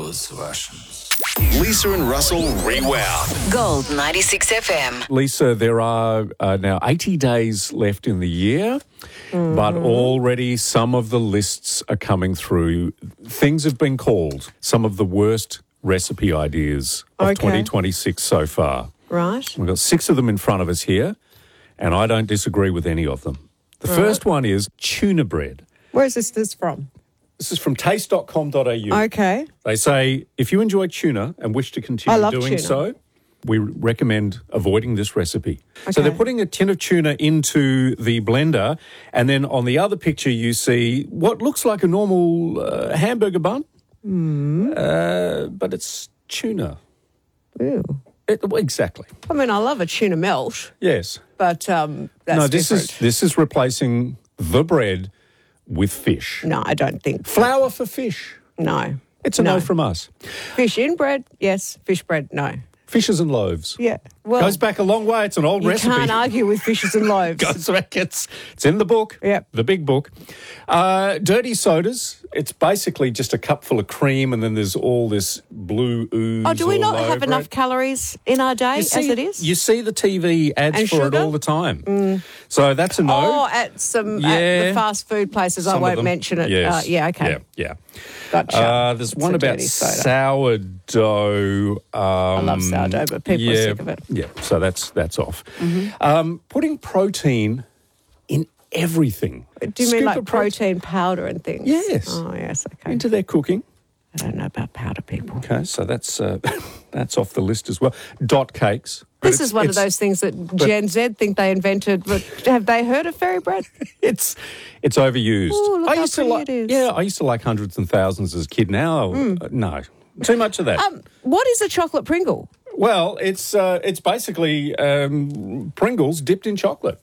endless versions. Lisa and Russell Rewound. Gold 96 FM. Lisa, there are now 80 days left in the year, but already some of the lists are coming through. Things have been called some of the worst recipe ideas of 2026 so far. Right. We've got 6 of them in front of us here, and I don't disagree with any of them. The first one is tuna bread. Where is this from? This is from taste.com.au. Okay. They say, if you enjoy tuna and wish to continue doing so, we recommend avoiding this recipe. Okay. So they're putting a tin of tuna into the blender, and then on the other picture you see what looks like a normal hamburger bun, but it's tuna. Ew. Exactly. I mean, I love a tuna melt. Yes. But that's different. This is replacing the bread with fish. No, I don't think. Flour for fish. No. It's a no from us. Fish in bread, yes. Fish bread, no. Fishes and loaves. Yeah. Well, goes back a long way. It's an old recipe. You can't argue with fishes and loaves. Goes back. It's in the book. Yep. The big book. Dirty sodas. It's basically just a cup full of cream and then there's all this blue ooze. Oh, do we not have enough calories in our day as it is? You see the TV ads for it all the time. So that's a no. Oh, at the fast food places. I won't mention it. Yes. Okay. Yeah. Gotcha. There's one about sourdough. I love sourdough, but people are sick of it. Yeah, so that's off. Putting protein in everything. Do you mean like protein powder and things? Yes. Oh, yes, okay. Into their cooking. I don't know about powder, people. Okay, so that's off the list as well. Dot cakes. This is one of those things that Gen Z think they invented, but have they heard of fairy bread? It's overused. Ooh, look how pretty it is. Yeah, I used to like hundreds and thousands as a kid. Now, no. Too much of that. What is a chocolate Pringle? Well, it's basically Pringles dipped in chocolate.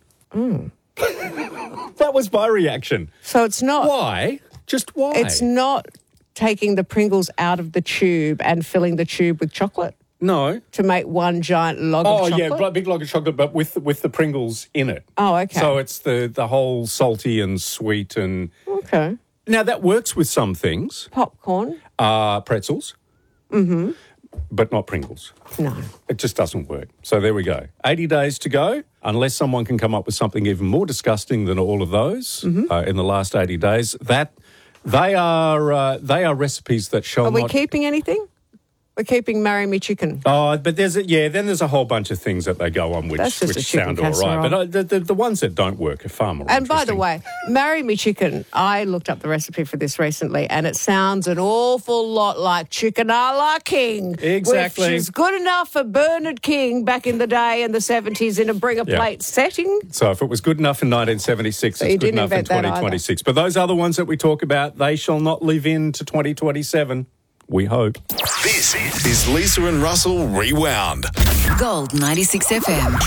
That was my reaction. So it's not... Why? Just why? It's not taking the Pringles out of the tube and filling the tube with chocolate? No. To make one giant log of chocolate? Oh, yeah, big log of chocolate, but with the Pringles in it. Oh, okay. So it's the whole salty and sweet and... Okay. Now, that works with some things. Popcorn? Pretzels. Mm-hmm. But not Pringles. No. It just doesn't work. So there we go. 80 days to go. Unless someone can come up with something even more disgusting than all of those in the last 80 days, they are recipes that shall not... Are we keeping anything? We're keeping Marry Me Chicken. Oh, but then there's a whole bunch of things that they go on which sound all right. But the ones that don't work are far more And interesting. by the way, Marry Me Chicken, I looked up the recipe for this recently and it sounds an awful lot like Chicken a la King. Exactly. Which is good enough for Bernard King back in the day in the 70s in a bring-a-plate setting. So if it was good enough in 1976, it's good enough in 2026. But those other ones that we talk about, they shall not live into 2027. We hope. This is Lisa and Russell Rewound. Gold 96 FM.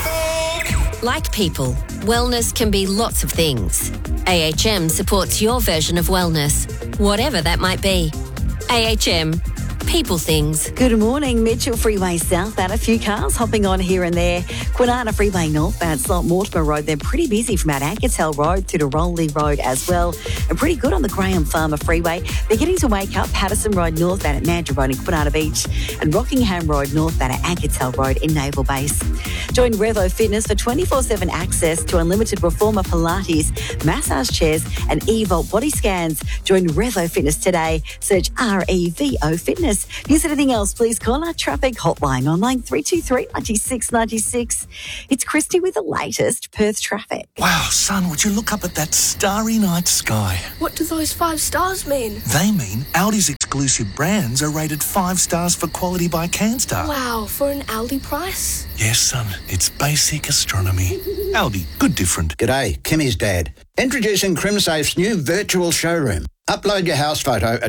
Like people, wellness can be lots of things. AHM supports your version of wellness, whatever that might be. AHM. People things. Good morning. Mitchell Freeway southbound, a few cars hopping on here and there. Kwinana Freeway northbound, Salt Mortimer Road, they're pretty busy from out Anketel Road through to Rowley Road as well. And pretty good on the Graham Farmer Freeway. They're getting to wake up Patterson Road northbound at Mandurah Road in Kwinana Beach and Rockingham Road northbound at Anketel Road in Naval Base. Join Revo Fitness for 24/7 access to unlimited reformer Pilates, massage chairs and Evolt body scans. Join Revo Fitness today. Search REVO Fitness. If there's anything else, please call our traffic hotline on line 323 96 96. It's Christy with the latest Perth traffic. Wow, son, would you look up at that starry night sky? What do those 5 stars mean? They mean Aldi's exclusive brands are rated 5 stars for quality by Canstar. Wow, for an Aldi price? Yes, son, it's basic astronomy. Aldi, good different. G'day, Kimmy's dad. Introducing CrimSafe's new virtual showroom. Upload your house photo at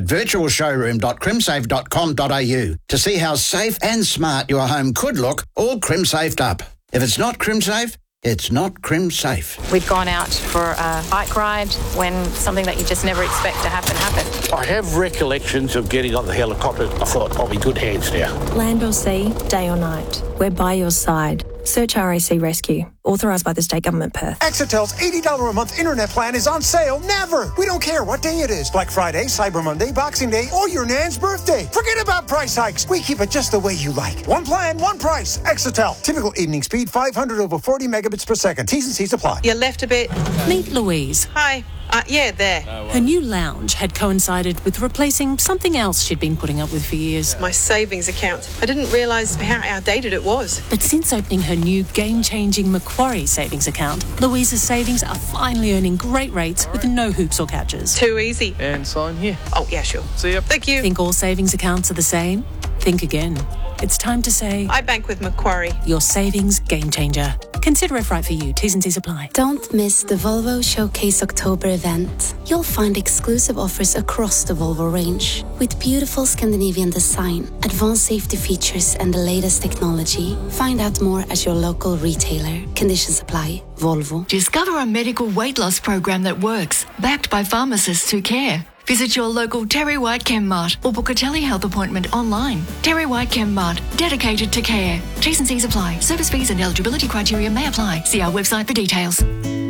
virtualshowroom.crimsafe.com.au to see how safe and smart your home could look, all crim-safed up. If it's not crim-safe, it's not crim-safe. We'd gone out for a bike ride when something that you just never expect to happen happened. I have recollections of getting on the helicopter. I thought, I'll be good hands now. Land or sea, day or night. We're by your side. Search RAC Rescue. Authorised by the State Government, Perth. Exetel's $80 a month internet plan is on sale never. We don't care what day it is. Black Friday, Cyber Monday, Boxing Day, or your nan's birthday. Forget about price hikes. We keep it just the way you like. One plan, one price. Exetel. Typical evening speed, 500 over 40 megabits per second. T's and C's apply. You left a bit. Meet Louise. Hi. Yeah, there. Her new lounge had coincided with replacing something else she'd been putting up with for years. My savings account. I didn't realise how outdated it was. But since opening her new game-changing Macquarie savings account, Louisa's savings are finally earning great rates with no hoops or catches. Too easy. And sign here. Oh, yeah, sure. See ya. Thank you. Think all savings accounts are the same? Think again. It's time to say... I bank with Macquarie. Your savings game changer. Consider if right for you. T's and C's apply. Don't miss the Volvo Showcase October event. You'll find exclusive offers across the Volvo range. With beautiful Scandinavian design, advanced safety features and the latest technology. Find out more at your local retailer. Conditions apply. Volvo. Discover a medical weight loss program that works, backed by pharmacists who care. Visit your local Terry White ChemMart or book a telehealth appointment online. Terry White ChemMart, dedicated to care. T's and C's apply. Service fees and eligibility criteria may apply. See our website for details.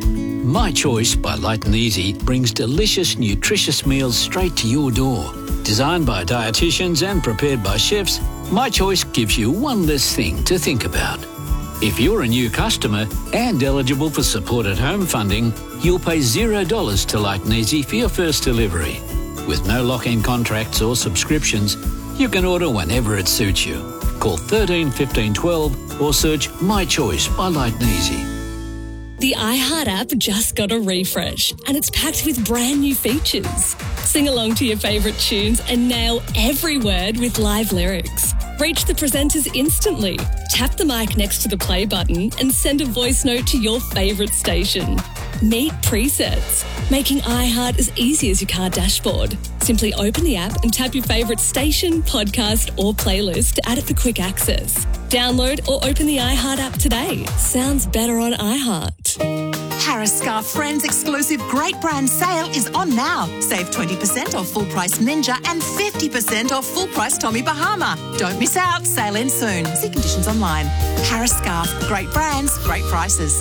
My Choice by Light and Easy brings delicious, nutritious meals straight to your door. Designed by dietitians and prepared by chefs, My Choice gives you one less thing to think about. If you're a new customer and eligible for supported home funding, you'll pay $0 to Light and Easy for your first delivery. With no lock-in contracts or subscriptions, you can order whenever it suits you. Call 13 15 12 or search My Choice by Light and Easy. The iHeart app just got a refresh and it's packed with brand new features. Sing along to your favourite tunes and nail every word with live lyrics. Reach the presenters instantly. Tap the mic next to the play button and send a voice note to your favourite station. Meet presets, making iHeart as easy as your car dashboard. Simply open the app and tap your favourite station, podcast or playlist to add it for quick access. Download or open the iHeart app today. Sounds better on iHeart. Harris Scarf Friends exclusive great brand sale is on now. Save 20% off full price Ninja and 50% off full price Tommy Bahama. Don't miss out. Sale ends soon. See conditions online. Harris Scarf. Great brands, great prices.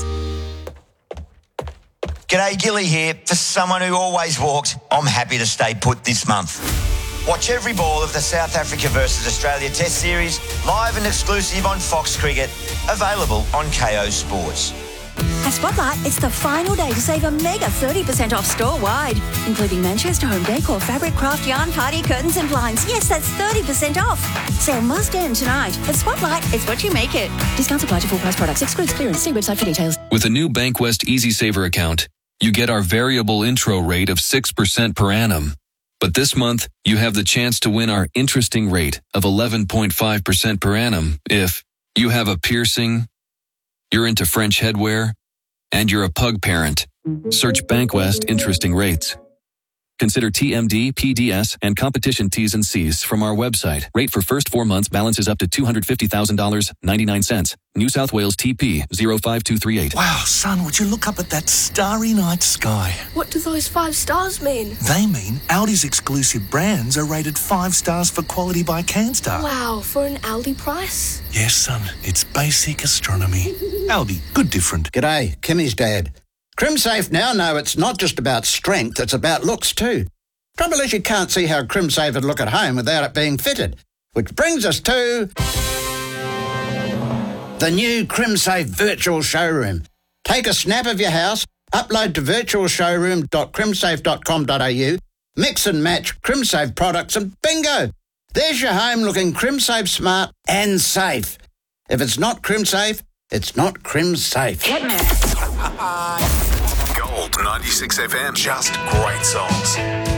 G'day, Gilly here. For someone who always walked, I'm happy to stay put this month. Watch every ball of the South Africa versus Australia Test Series live and exclusive on Fox Cricket, available on KO Sports. At Spotlight, it's the final day to save a mega 30% off store-wide, including Manchester Home Decor, fabric, craft, yarn, party, curtains and blinds. Yes, that's 30% off. Sale must end tonight. At Spotlight, it's what you make it. Discounts apply to full-price products. Excludes clearance. See website for details. With a new Bankwest Easy Saver account, you get our variable intro rate of 6% per annum. But this month, you have the chance to win our interesting rate of 11.5% per annum if you have a piercing, you're into French headwear, and you're a pug parent. Search Bankwest Interesting Rates. Consider TMD, PDS, and competition T's and C's from our website. Rate for first 4 months balances up to $250,000, 99 cents. New South Wales TP 05238. Wow, son, would you look up at that starry night sky? What do those 5 stars mean? They mean Aldi's exclusive brands are rated 5 stars for quality by CanStar. Wow, for an Aldi price? Yes, son, it's basic astronomy. Aldi, good different. G'day, Kimmy's dad. CrimSafe now know it's not just about strength, it's about looks too. Trouble is you can't see how CrimSafe would look at home without it being fitted. Which brings us to the new CrimSafe Virtual Showroom. Take a snap of your house, upload to virtualshowroom.crimsafe.com.au, mix and match CrimSafe products and bingo! There's your home looking CrimSafe smart and safe. If it's not CrimSafe, it's not CrimSafe. Gold 96 FM. Just great songs.